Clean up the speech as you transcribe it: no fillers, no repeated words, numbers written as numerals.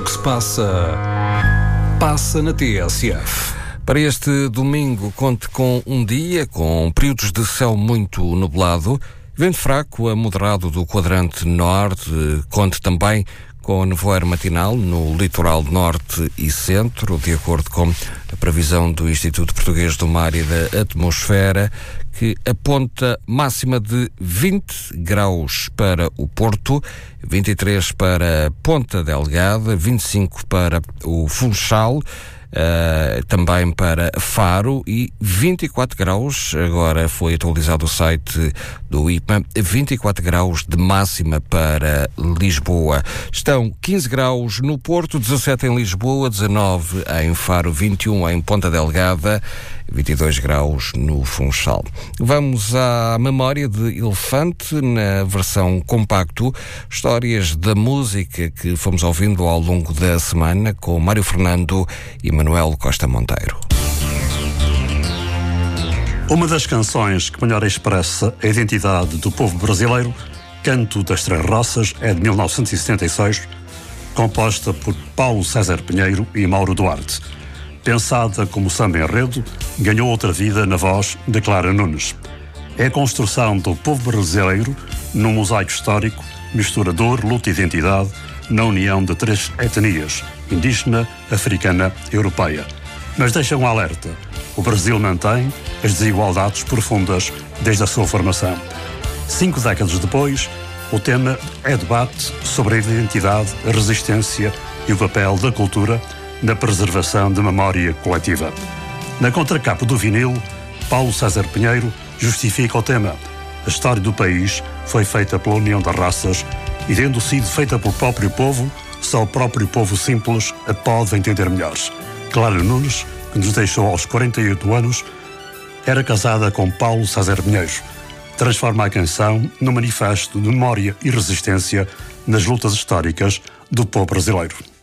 que se passa, passa na TSF. Para este domingo, conte com um dia com períodos de céu muito nublado, vento fraco a moderado do quadrante norte, conte também com nevoeiro matinal no litoral norte e centro, de acordo com a previsão do Instituto Português do Mar e da Atmosfera, que aponta máxima de 20 graus para o Porto, 23 para Ponta Delgada, 25 para o Funchal, também para Faro e 24 graus, agora foi atualizado o site do IPMA, 24 graus de máxima para Lisboa. Estão 15 graus no Porto, 17 em Lisboa, 19 em Faro, 21 em Ponta Delgada, 22 graus no Funchal. Vamos à memória de Elefante, na versão compacto, histórias da música que fomos ouvindo ao longo da semana com Mário Fernando e Manuel Costa Monteiro. Uma das canções que melhor expressa a identidade do povo brasileiro, Canto das Três Roças, é de 1976, composta por Paulo César Pinheiro e Mauro Duarte. Pensada como samba-enredo, ganhou outra vida na voz de Clara Nunes. É a construção do povo brasileiro num mosaico histórico, misturador, luta e identidade, na união de três etnias, indígena, africana e europeia. Mas deixa um alerta: o Brasil mantém as desigualdades profundas desde a sua formação. 5 décadas depois, o tema é debate sobre a identidade, a resistência e o papel da cultura na preservação da memória coletiva. Na contracapa do vinil, Paulo César Pinheiro justifica o tema. A história do país foi feita pela união das raças e, tendo sido feita pelo próprio povo, só o próprio povo simples a pode entender melhor. Clara Nunes, que nos deixou aos 48 anos, era casada com Paulo César Pinheiro. Transforma a canção num manifesto de memória e resistência nas lutas históricas do povo brasileiro.